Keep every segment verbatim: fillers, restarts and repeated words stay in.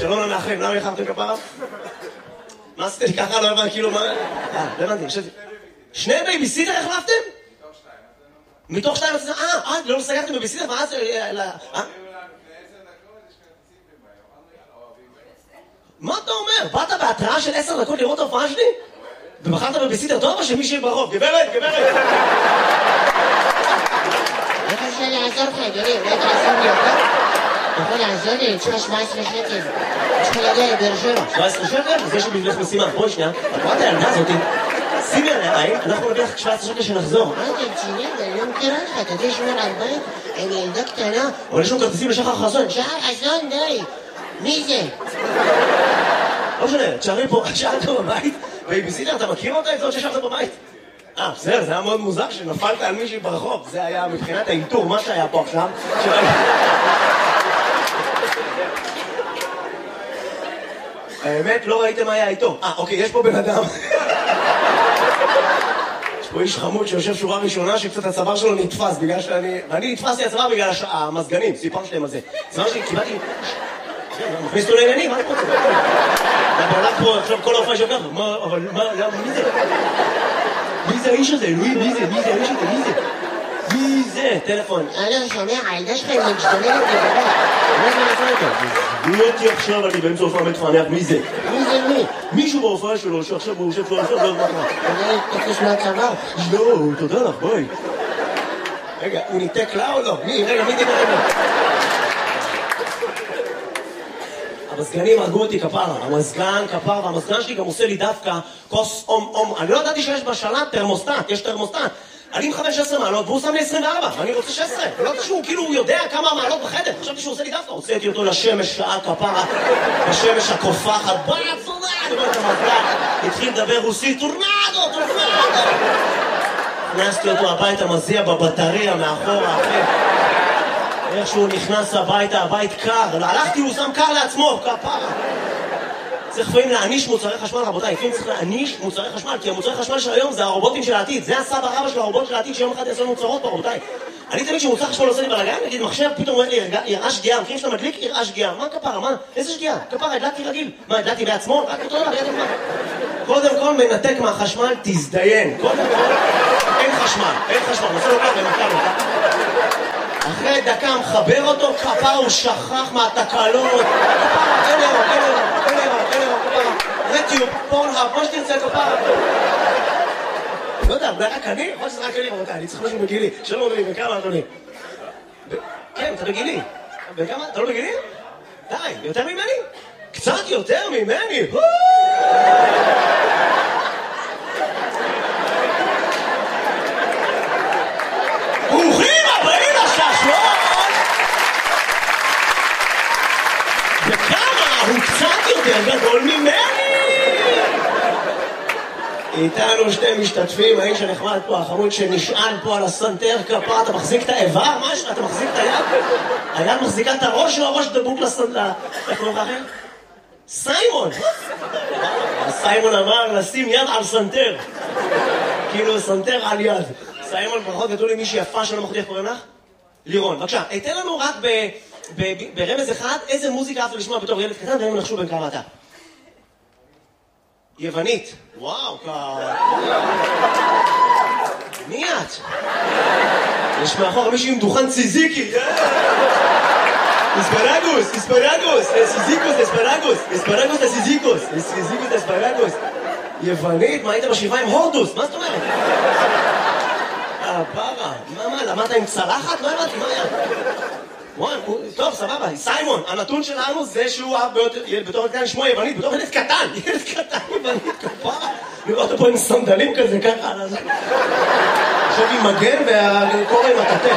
שלום למאחרים, למה יחרתם כפרה? מה עשיתי ככה? לא הבנתי, כאילו מה... אה, לא הבנתי, חשבתי... שני בייביסיטר החלפתם? מתוך שתיים? מתוך שתיים? אה, אה, לא סגרתם בייביסיטר? ואז... אה? מה אתה אומר? באת בהתראה של עשר דקות לראות ההופעה שלי? ובחרת בבייביסיטר טוב או שמישהי ברחוב? גברת, גברת! איך אפשר לעזור לך, אדוני? אולי תעזור לי אותה? אתה יכול לעזור לי? יש לך שבע עשרה שקל. יש לך להגיע לבאר שבע. שבע עשרה שקל? זה שבבלך משימה. בואי שנייה. את רואה את הילדה הזאתי? שימי עליה עין, אנחנו נביא לך שבע עשרה שקל שנחזור. מה אתה רציני? אני לא מכירה לך. אתה יודע שמר על בית? אני ילדה קטנה. אבל יש לנו כרטיסים לשחר חסון. שחר חסון, די. מי זה? לא משנה, תשארי פה, שאלת בבית. בייביסיטר, אתה מכיר אותה? את זאת ששארת בבית? אה, בסדר, זה היה מאוד מוזר שנפלת על מישהי ברחוב. זה היה מבחינת האיתור, מה שהיה פה עכשיו. האמת, לא ראיתם מה היה איתו. אה, אוקיי, יש פה בן אדם. יש פה איש חמוד שיושב שורה ראשונה שקצת הצוואר שלו נתפס בגלל שאני... ואני נתפסתי הצוואר בגלל המזגנים, סיפרתי להם על זה. זה מה שקיבלתי... מכניס אותו לעניינים, מה אני פה צוואר? אתה בעלך פה, עכשיו כל ההופעה שלך, מה, אבל מה, מי זה? מי זה האיש הזה? אלוהים, מי זה? מי זה האיש הזה? מי זה? מי זה? טלפון. אלו, שומע, הילדה שלך היא משתוללת בגלל. מה זה נעשה איתה? מי אותי עכשיו, אני באמצע הופעה מתפענח, מי זה? מי זה מי? מישהו בהופעה שלו, שעכשיו הוא יושב פה, עכשיו לא יודע מה. אולי תקוש מהצוואר. לא, תודה לך, בואי. רגע, הוא ניתק לה או לא? מי? רגע, מי ניתק לה? המזגנים הרגו אותי כפרה, המזגן כפרה, והמזגן שלי גם עושה לי דווקא כוס אום אום. אני לא ידעתי שיש בשלט תרמוסטט, יש תרמוסטט. אני מכוון שש עשרה מעלות והוא שם לי עשרים וארבע, ואני רוצה שש עשרה. לא יודעת שהוא כאילו הוא יודע כמה מעלות בחדר, חשבתי שהוא עושה לי דווקא. הוצאתי אותו לשמש שעה כפרה, בשמש הקופחת, בעצונה, אני רואה את המזגן, התחיל לדבר רוסית, טורנדו, טורנדו. הכנסתי אותו הביתה, מזיע בבטריה מאחורה, אחי. איך שהוא נכנס הביתה, הבית קר, הלכתי, הוא שם קר לעצמו, כפרה. צריך לפעמים להעניש מוצרי חשמל, רבותיי, לפעמים צריך להעניש מוצרי חשמל, כי המוצרי חשמל של היום זה הרובוטים של העתיד, זה הסבא רבא של הרובוט של העתיד שיום אחד יעשו לנו צרות פה, רבותיי. אני תמיד שמוצר חשמל עושה לי בלגן, נגיד מחשב, פתאום אומר לי, יראה שגיאה, מכירים שאתה מדליק, יראה שגיאה, מה כפרה, מה? איזה שגיאה? כפרה, הדלקתי רגיל, מה, הדלקתי בעצמו? רק אותו דבר, ידעתם מה? קודם כל מנתק מהחשמל, תזדיין, קודם כל, אין חשמל, אין חשמל, נעשה לו ככה, נתקע לו. אחרי דקה מחבר אותו, כפרה הוא שכח מהתקלות, כפרה, אין אירו, אין אירו, אין אירו, אין אירו, כפרה, רטיוב, פורנהאב, מה שתרצה כפרה. לא יודע, זה רק אני? יכול שזה רק אני, רבותיי, אני צריך משהו בגילי. שלום אדוני, בכמה אדוני? כן, אתה בגילי. בכמה? אתה לא בגילי? די, יותר ממני? קצת יותר ממני? ברוכים הבאים לששלון! וכמה הוא קצת יותר גדול ממני! איתנו שתי משתתפים, האיש הנחמד פה, החמוד שנשען פה על הסנטר כפרה, אתה מחזיק את האיבר? משהו? אתה מחזיק את היד? היד מחזיקה את הראש או הראש דבוק לסנטר? איך קוראים לך אחר? סיימון! סיימון אמר לשים יד על סנטר. כאילו סנטר על יד. סיימון פחות כתוב לי מישהי יפה שלא מחודי, איך קוראים לך? לירון. בבקשה, אתן לנו רק ברמז אחד איזה מוזיקה אהבת לשמוע בתור ילד קטן והם נחשו בין כמה אתה. יוונית. וואו, מי את? יש מאחור מישהו עם דוכן ציזיקי. אספרגוס, אספרגוס, סיזיקוס, אספרגוס, אספרגוס לסיזיקוס, סיזיקוס לאספרגוס. יוונית? מה היית בשבעה עם הורדוס? מה זאת אומרת? אה, פרה. מה, מה, למדת עם צלחת? לא הבנתי, מה היה? וואי, טוב, סבבה, סיימון, הנתון שלנו זה שהוא בתור ילד קטן שמו יוונית, בתור ילד קטן, ילד קטן יוונית, כפרה. נראה אותו פה עם סנדלים כזה, ככה, על הזה. עכשיו עם מגן והקורא עם הטטה.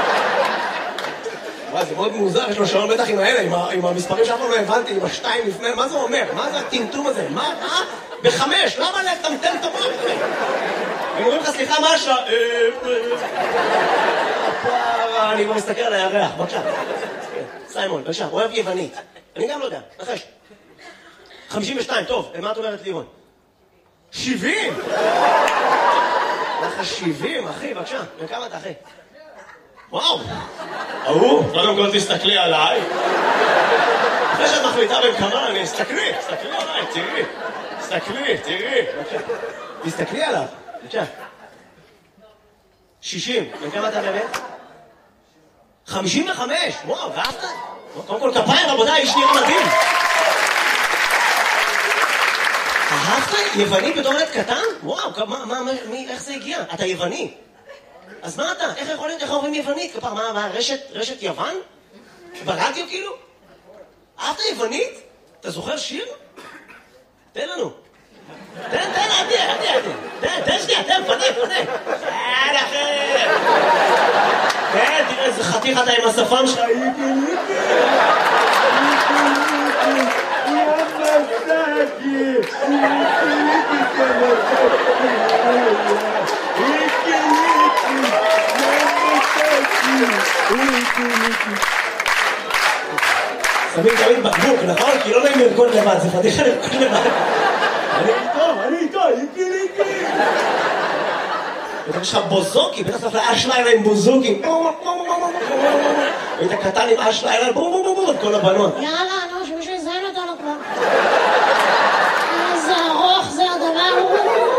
וואי, זה מאוד מוזר, יש לו שעון בטח עם האלה, עם המספרים שאף פעם לא הבנתי, עם השתיים לפני, מה זה אומר? מה זה הטמטום הזה? מה? אה? בחמש, למה לטמטם את המוח? הם אומרים לך, סליחה, מה השעה? אני כבר מסתכל על הירח, בבקשה. סיימון, בבקשה, אוהב יוונית. אני גם לא יודע, נחש. חמישים ושתיים, טוב, מה את אומרת לירון? שבעים! לך שבעים, אחי, בבקשה. וכמה אתה, אחי? וואו! אהו, קודם כל תסתכלי עליי. אחרי שאת מחליטה בן כמה, אני אסתכלי, אסתכלי עליי, תראי. אסתכלי, תראי. תסתכלי עליו, בבקשה. שישים, בן כמה אתה באמת? חמישים וחמש, וואו, ואהבת? קודם כל כפיים, רבותיי, איש נראה מדהים. אהבת יווני בתור ילד קטן? וואו, מה, מה, מי, איך זה הגיע? אתה יווני. אז מה אתה? איך יכול להיות, איך אומרים יוונית? כפר, מה, מה, רשת, רשת יוון? ברדיו כאילו? אהבת יוונית? אתה זוכר שיר? תן לנו. תן, תן, עדי, עדי, עדי. תן, תן שנייה, תן, פדק, פדק. תן לכם. תן, תראה איזה חתיך אתה עם השפם שלך. שמים תמיד בקבוק, נכון? כי לא נעים לרקוד לבד, זה פתיחה לרקוד לבד. אני איתו, אני איתו, איקי ליקי. יש לך בוזוקי, בטח צריך לאש לילה עם בוזוקים. היית קטן עם אש לילה, בום בום בום בום, כל הבנות. יאללה, נו, שמישהו יזיין אותנו כבר. איזה ארוך זה הדבר.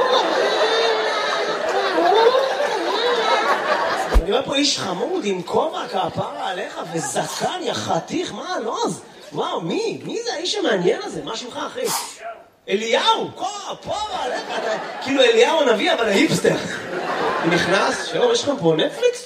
אני רואה פה איש חמוד עם כובע כפרה עליך וזקן, יא חתיך, מה הלוז? וואו, מי? מי זה האיש המעניין הזה? מה שמך, אחי? אליהו, כפרה עליך, כאילו אליהו הנביא, אבל ההיפסטר. נכנס, שלום, יש לכם פה נטפליקס?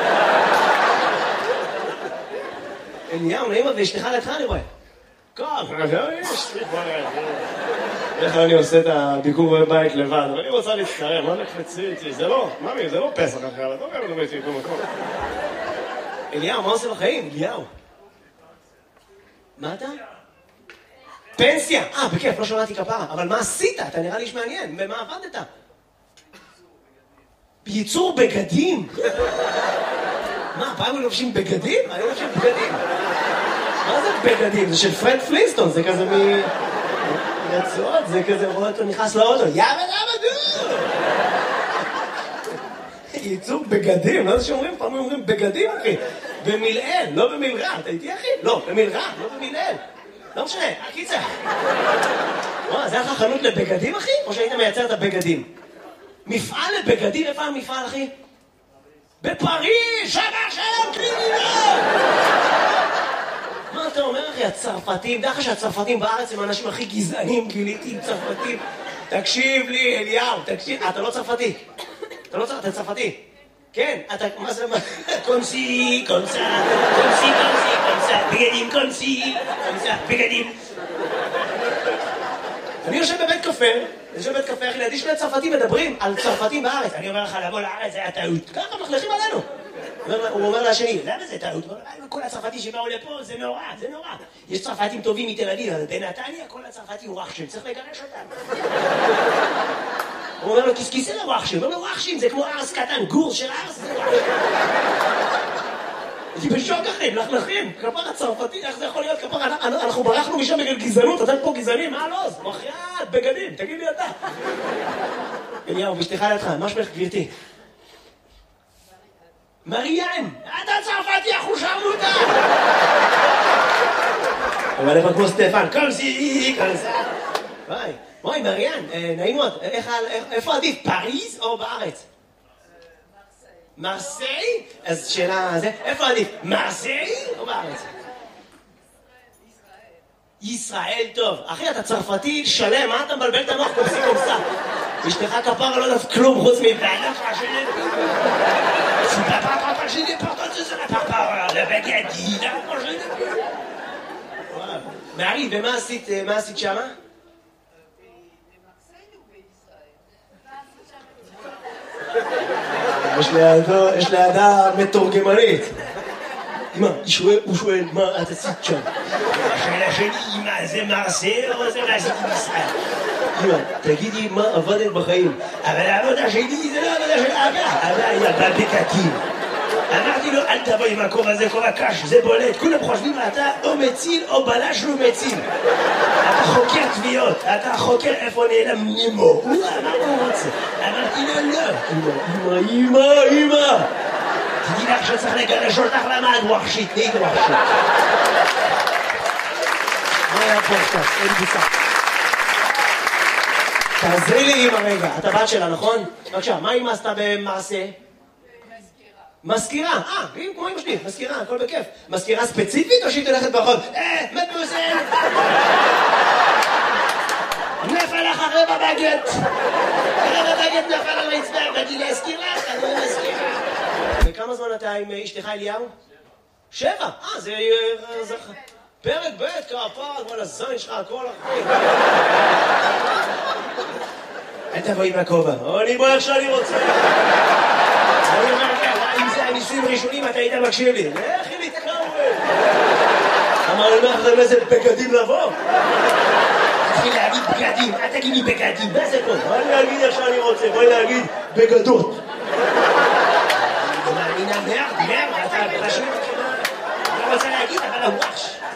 אליהו, נעימה ואשתך לידך אני רואה. כפרה, יש לי כבר... איך אני עושה את הביקור בבית לבד, אבל אני רוצה להצטרם, מה נקפצי איתי? זה לא, ממי, זה לא פסח אחרי, אבל לא גם נובייתי איתו מקום. אליהו, מה עושה בחיים? אליהו. מה אתה? פנסיה. אה, בכיף, לא שמעתי כפרה, אבל מה עשית? אתה נראה לי איש מעניין, במה עבדת? ייצור בגדים. מה, פעם הם לובשים בגדים? אני לובשים בגדים. מה זה בגדים? זה של פרד פלינסטון, זה כזה מ... רצועות, זה כזה רואה אותו נכנס לאוטו, יאבא יאבא דו! ייצוג בגדים, לא זה שאומרים, פעם אומרים בגדים, אחי. במילאל, לא במילרע, אתה איתי, אחי? לא, במילרע, לא במילאל. לא משנה, הקיצר. וואו, זה היה לך חנות לבגדים, אחי? או שהיית מייצר את הבגדים? מפעל לבגדים, איפה המפעל, אחי? בפריז, שבר שלום קרימינל! מה אתה אומר, אחי? הצרפתים, דרך שהצרפתים בארץ הם האנשים הכי גזענים, גיליתי עם צרפתים. תקשיב לי, אליהו, תקשיב, אתה לא צרפתי. אתה לא צרפתי, אתה צרפתי. כן, אתה, מה זה, מה? קונסי, קונסה, קונסי, קונסי, קונסה, בגדים, קונסי, קונסה, בגדים. אני יושב בבית קפה, אני יושב בבית קפה, אחי, לידי שני צרפתים מדברים על צרפתים בארץ. אני אומר לך, לבוא לארץ, זה היה טעות. ככה מחלכים עלינו. הוא אומר לשני, למה זה טעות? כל הצרפתי שבאו לפה, זה נורא, זה נורא. יש צרפתים טובים מתל אביב, אבל בנתניה כל הצרפתי הוא רחשים, צריך לגרש אותם. הוא אומר לו, כיסכיסי לרחשים, הוא אומר לו, רחשים, זה כמו ארס קטן, גור של ארס, זה רחשים. אני בשוק אחי, מלכלכים, כפר הצרפתי, איך זה יכול להיות? כפר, אנחנו ברחנו משם בגלל גזענות, אתם פה גזענים, מה לא? מחייאת, בגדים, תגיד לי אתה. אליהו, בשתיך לידך, מה שמך גבירתי? מריאן, אתה צרפתי, אנחנו שרנו אותה! אבל איפה כמו סטפן, קומסי, קומסה. וואי, וואי, מריאן, נעים מאוד, איפה עדיף, פריז או בארץ? מרסיי? אז שאלה, איפה עדיף, מרסיי או בארץ? ישראל טוב. אחי, אתה צרפתי שלם, מה אתה מבלבל את המוח קומסי קומסה? אשתך כפרה לא יודעת כלום חוץ מבעלה פרשנית. C'est pas pas pas pas j'ai des portes de la papa la baguette là moi je voilà Marie ומה עשית מה עשית שמה? יש לידה יש לידה מתורגמנית. אמא, הוא שואל מה את עשית שם? השאלה שלי אמא זה מרסיי או זה מה עשית בישראל? אמא, תגידי מה עבדת בחיים. אבל העבודה שלי זה לא עבודה של אבא. אבא היה בבקקים. אמרתי לו, אל תבוא עם הכובע הזה, כובע קש, זה בולט. כולם חושבים, אתה או מציל או בלש לא מציל. אתה חוקר תביעות, אתה חוקר איפה נעלם נימו. הוא אמר הוא רוצה. אמרתי לו, לא. אמא, אמא, אמא. תדעי לך שצריך לגרש אותך למה את ווחשית, נהיית ווחשית. היה פודקאסט, אין בוסה. תעזרי לי אמא רגע, את הבת שלה, נכון? בבקשה, מה אמא עשתה במעשה? מזכירה, אה, היא כמו אמא שלי, מזכירה, הכל בכיף. מזכירה ספציפית או שהיא תלכת ברחוב? אה, מדמוזל! נפל לך הרבע בגט! הרבע בגט נפל על הרצפה, באתי להזכיר לך, אני מזכירה. וכמה זמן אתה עם אשתך אליהו? שבע, אה, זה... פרק ב' כפר, כל הזין שלך, הכל אחרי. אל תבואי מהכובע, אני בוא איך שאני רוצה. אני אומר לך, אם זה הניסויים ראשונים, אתה היית מקשיב לי. לכי להתקרב. אמר לי, מה זה איזה בגדים לבוא? תתחיל להגיד בגדים, אל תגיד לי בגדים, מה זה פה? אני אגיד איך שאני רוצה, בואי להגיד בגדות. אני מאמינה מרד, מרד, אתה פשוט, אני לא רוצה להגיד, אבל הוואש.